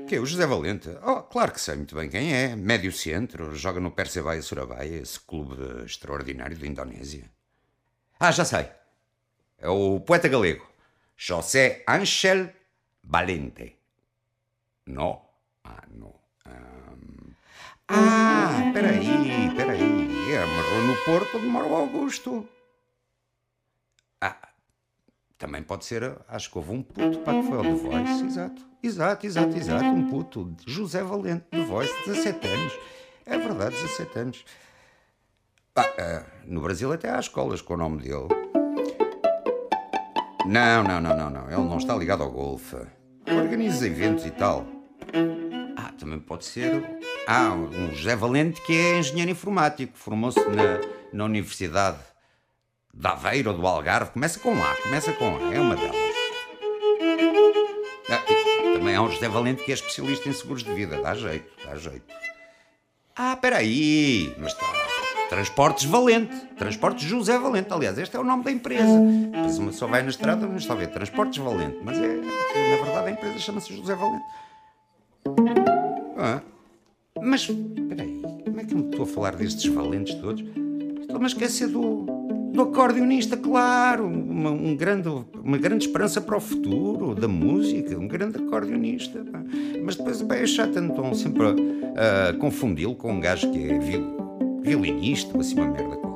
Que é o José Valente? Oh, claro que sei muito bem quem é. Médio centro, joga no Persebaya Surabaya, esse clube extraordinário da Indonésia. Ah, já sei. É o poeta galego. José Ángel Valente. Não? Ah, não. Peraí. Morreu no Porto onde mora o Augusto. Ah, também pode ser, acho que houve um puto, pá, que foi ao The Voice, exato, um puto, José Valente, The Voice, 17 anos, é verdade, 17 anos. No Brasil até há escolas com o nome dele. Não, ele não está ligado ao golfe, organiza eventos e tal. Também pode ser, um José Valente que é engenheiro informático, formou-se na Universidade de Aveiro ou do Algarve, começa com A, é uma delas. Também há um José Valente que é especialista em seguros de vida, dá jeito. Peraí, mas está. Transportes José Valente, aliás, este é o nome da empresa. Depois uma só vai na estrada, mas está a ver, Transportes Valente, mas na verdade a empresa chama-se José Valente. Mas, peraí, como é que eu me estou a falar destes valentes todos? Estou-me a esquecer do acordeonista, claro, uma grande esperança para o futuro, da música, um grande acordeonista. Mas depois é chato, então sempre a confundi-lo com um gajo que é violinista ou assim uma merda.